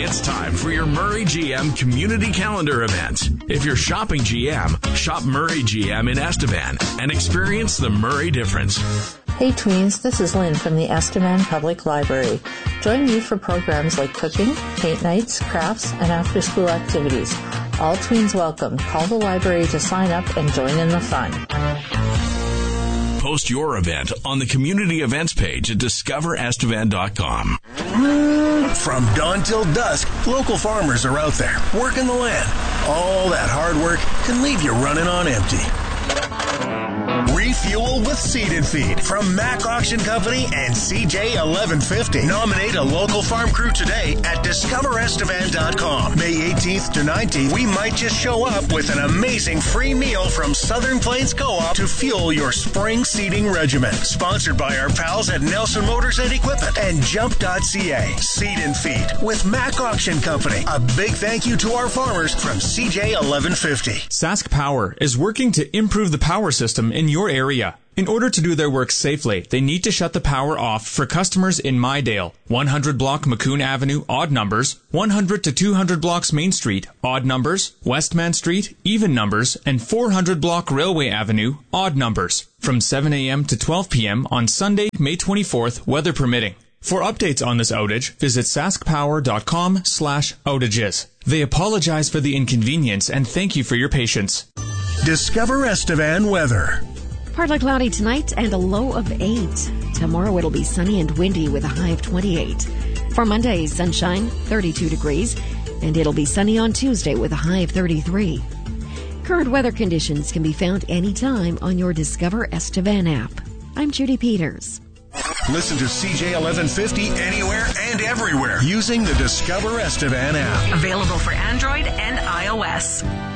It's time for your Murray GM Community Calendar event. If you're shopping GM, shop Murray GM in Estevan and experience the Murray difference. Hey tweens, this is Lynn from the Estevan Public Library. Join me for programs like cooking, paint nights, crafts, and after-school activities. All tweens welcome. Call the library to sign up and join in the fun. Post your event on the community events page at discoverestevan.com. From dawn till dusk, local farmers are out there working the land. All that hard work can leave you running on empty. Refuel with Seed and Feed from Mack Auction Company and CJ 1150. Nominate a local farm crew today at discoverestevan.com. May 18th to 19th, we might just show up with an amazing free meal from Southern Plains Co-op to fuel your spring seeding regimen. Sponsored by our pals at Nelson Motors and Equipment and Jump.ca. Seed and Feed with Mack Auction Company. A big thank you to our farmers from CJ 1150. Sask Power is working to improve the power system in your area. In order to do their work safely, they need to shut the power off for customers in Mydale, 100 block Maccoon Avenue, odd numbers, 100 to 200 blocks Main Street, odd numbers, Westman Street, even numbers, and 400 block Railway Avenue, odd numbers, from 7 a.m. to 12 p.m. on Sunday, May 24th, weather permitting. For updates on this outage, visit saskpower.com/outages. They apologize for the inconvenience and thank you for your patience. Discover Estevan weather. Partly cloudy tonight and a low of 8. Tomorrow it'll be sunny and windy with a high of 28. For Monday, sunshine, 32 degrees, and it'll be sunny on Tuesday with a high of 33. Current weather conditions can be found anytime on your Discover Estevan app. I'm Judy Peters. Listen to CJ 1150 anywhere and everywhere using the Discover Estevan app. Available for Android and iOS.